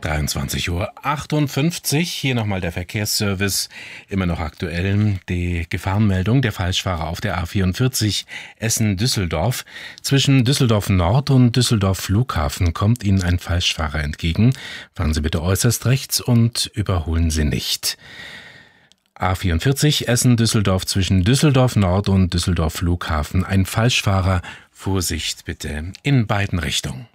23:58 Uhr. Hier nochmal der Verkehrsservice. Immer noch aktuell die Gefahrenmeldung. Der Falschfahrer auf der A44 Essen-Düsseldorf. Zwischen Düsseldorf Nord und Düsseldorf Flughafen kommt Ihnen ein Falschfahrer entgegen. Fahren Sie bitte äußerst rechts und überholen Sie nicht. A44 Essen-Düsseldorf zwischen Düsseldorf Nord und Düsseldorf Flughafen. Ein Falschfahrer. Vorsicht bitte in beiden Richtungen.